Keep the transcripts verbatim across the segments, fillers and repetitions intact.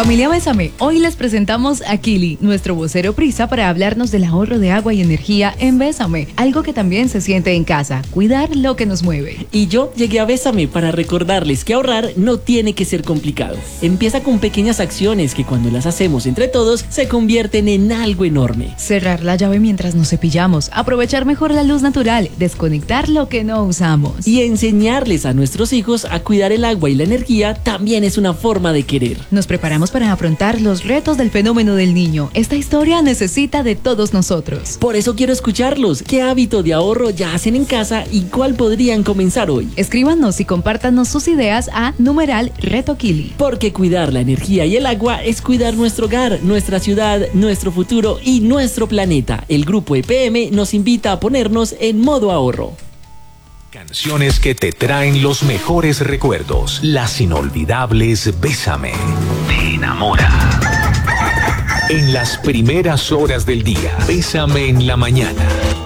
Familia Bésame, hoy les presentamos a Kili, nuestro vocero prisa, para hablarnos del ahorro de agua y energía en Bésame, algo que también se siente en casa, cuidar lo que nos mueve. Y yo llegué a Bésame para recordarles que ahorrar no tiene que ser complicado. Empieza con pequeñas acciones que cuando las hacemos entre todos se convierten en algo enorme. Cerrar la llave mientras nos cepillamos, aprovechar mejor la luz natural, desconectar lo que no usamos. Y enseñarles a nuestros hijos a cuidar el agua y la energía también es una forma de querer. Nos preparamos para afrontar los retos del fenómeno del niño. Esta historia necesita de todos nosotros. Por eso quiero escucharlos. ¿Qué hábito de ahorro ya hacen en casa y cuál podrían comenzar hoy? Escríbanos y compártanos sus ideas a numeral Reto Kili. Porque cuidar la energía y el agua es cuidar nuestro hogar, nuestra ciudad, nuestro futuro y nuestro planeta. El Grupo E P M nos invita a ponernos en modo ahorro. Canciones que te traen los mejores recuerdos. Las inolvidables Bésame. Te enamora. En las primeras horas del día. Bésame en la mañana.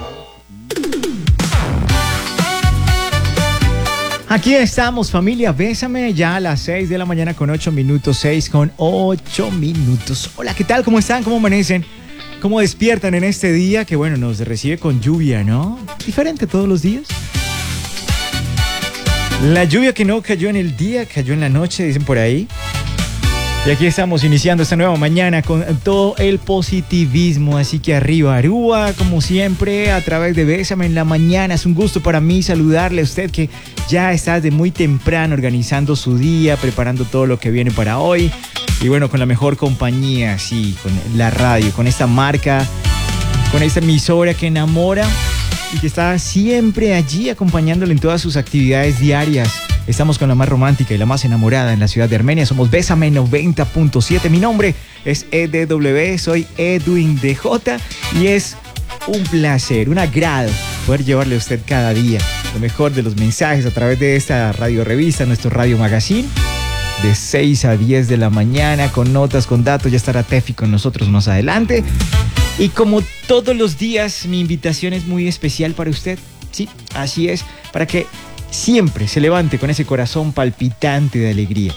Aquí estamos, familia Bésame, ya a las seis de la mañana con ocho minutos, seis con ocho minutos. Hola, ¿qué tal? ¿Cómo están? ¿Cómo amanecen? ¿Cómo despiertan en este día que, bueno, nos recibe con lluvia, ¿no? Diferente todos los días. La lluvia que no cayó en el día, cayó en la noche, dicen por ahí. Y aquí estamos iniciando esta nueva mañana con todo el positivismo. Así que arriba, Aruba, como siempre, a través de Bésame en la mañana. Es un gusto para mí saludarle a usted que ya está de muy temprano organizando su día, preparando todo lo que viene para hoy. Y bueno, con la mejor compañía, sí, con la radio, con esta marca, con esta emisora que enamora y que está siempre allí acompañándole en todas sus actividades diarias. Estamos con la más romántica y la más enamorada en la ciudad de Armenia. Somos Bésame noventa punto siete. Mi nombre es E D W, soy Edwin D J y es un placer, un agrado poder llevarle a usted cada día lo mejor de los mensajes a través de esta radio revista, nuestro radio magazine, de seis a diez de la mañana, con notas, con datos. Ya estará Tefi con nosotros más adelante. Y como todos los días, mi invitación es muy especial para usted. Sí, así es, para que siempre se levante con ese corazón palpitante de alegría.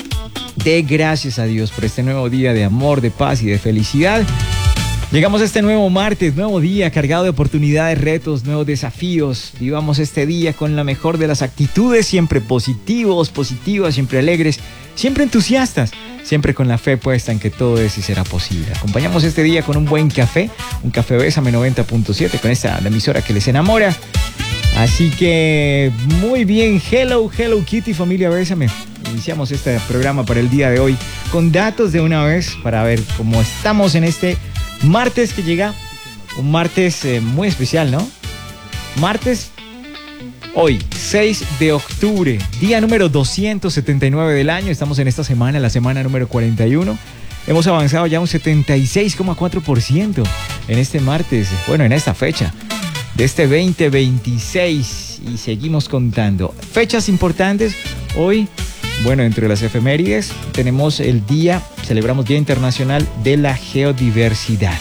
Dé gracias a Dios por este nuevo día de amor, de paz y de felicidad. Llegamos a este nuevo martes, nuevo día cargado de oportunidades, retos, nuevos desafíos. Vivamos este día con la mejor de las actitudes, siempre positivos, positivas, siempre alegres, siempre entusiastas, siempre con la fe puesta en que todo es y será posible. Acompañamos este día con un buen café, un café Bésame noventa punto siete, con esta la emisora que les enamora. Así que muy bien, hello, hello Kitty, familia Bésame. Iniciamos este programa para el día de hoy con datos de una vez para ver cómo estamos en este martes que llega, un martes eh, muy especial, ¿no? Martes, hoy, seis de octubre, día número doscientos setenta y nueve del año. Estamos en esta semana, la semana número cuarenta y uno. Hemos avanzado ya un setenta y seis coma cuatro por ciento en este martes, bueno, en esta fecha de este veinte veintiséis, y seguimos contando. Fechas importantes, hoy, bueno, entre las efemérides tenemos el día, celebramos Día Internacional de la Geodiversidad.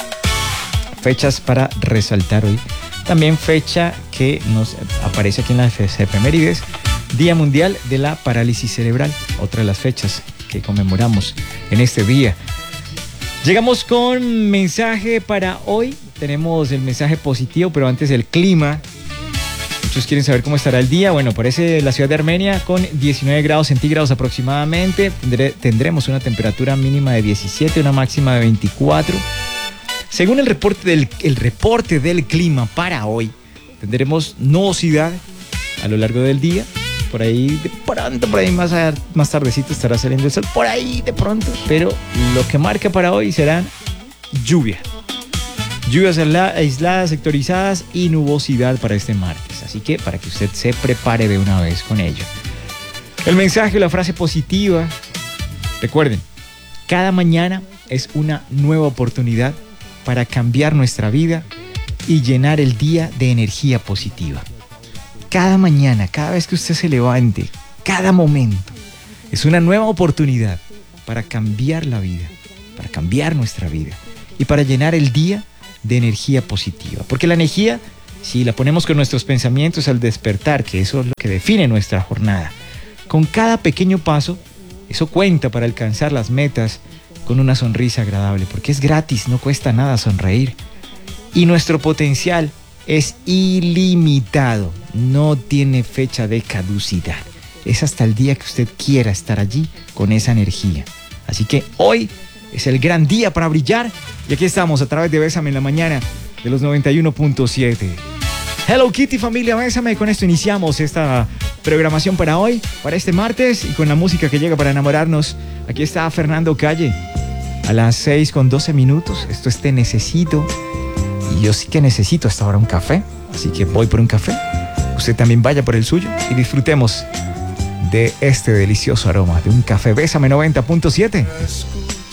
Fechas para resaltar hoy. También fecha que nos aparece aquí en las efemérides, Día Mundial de la Parálisis Cerebral, otra de las fechas que conmemoramos en este día. Llegamos con mensaje para hoy. Tenemos el mensaje positivo, pero antes el clima. Muchos quieren saber cómo estará el día. Bueno, parece la ciudad de Armenia con diecinueve grados centígrados aproximadamente. Tendré, tendremos una temperatura mínima de diecisiete, una máxima de veinticuatro. Según el reporte del, el reporte del clima para hoy, tendremos nubosidad a lo largo del día. Por ahí de pronto, por ahí más, a, más tardecito estará saliendo el sol. Por ahí de pronto. Pero lo que marca para hoy serán lluvia. Lluvias aisladas, sectorizadas y nubosidad para este martes. Así que para que usted se prepare de una vez con ello. El mensaje, la frase positiva. Recuerden, cada mañana es una nueva oportunidad para cambiar nuestra vida y llenar el día de energía positiva. Cada mañana, cada vez que usted se levante, cada momento, es una nueva oportunidad para cambiar la vida, para cambiar nuestra vida y para llenar el día de energía positiva. Porque la energía, si la ponemos con nuestros pensamientos al despertar, que eso es lo que define nuestra jornada, con cada pequeño paso Eso cuenta para alcanzar las metas con una sonrisa agradable, porque es gratis, no cuesta nada sonreír. Y nuestro potencial es ilimitado, no tiene fecha de caducidad. Es hasta el día que usted quiera estar allí con esa energía. Así que hoy es el gran día para brillar. Y aquí estamos a través de Bésame en la Mañana de los noventa y uno punto siete. Hello Kitty, familia Bésame. Con esto iniciamos esta programación para hoy, para este martes. Y con la música que llega para enamorarnos, aquí está Fernando Calle. A las seis con doce minutos. Esto es Te Necesito. Y yo sí que necesito hasta ahora un café. Así que voy por un café. Usted también vaya por el suyo y disfrutemos de este delicioso aroma de un café. Bésame noventa punto siete.